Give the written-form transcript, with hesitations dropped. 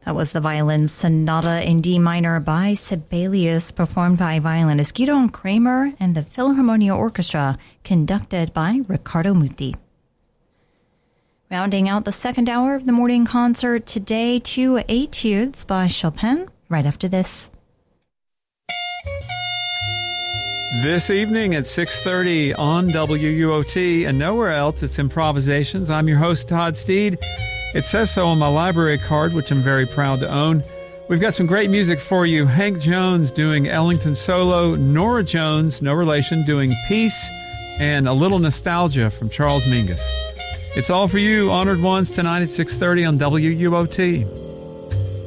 That was the Violin Sonata in D minor by Sibelius, performed by violinist Gidon Kramer and the Philharmonia Orchestra, conducted by Riccardo Muti. Rounding out the second hour of the morning concert today, 2 Etudes by Chopin, right after this. This evening at 6:30 on WUOT and nowhere else, it's Improvisations. I'm your host, Todd Steed. It says so on my library card, which I'm very proud to own. We've got some great music for you. Hank Jones doing Ellington Solo, Nora Jones, no relation, doing Peace, and a little nostalgia from Charles Mingus. It's all for you, honored ones, tonight at 6:30 on WUOT.